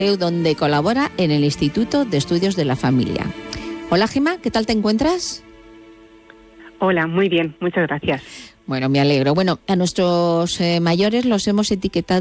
donde colabora en el Instituto de Estudios de la Familia. Hola Gemma, ¿qué tal te encuentras? Hola, muy bien, muchas gracias. Bueno, me alegro. Bueno, a nuestros mayores los hemos etiquetado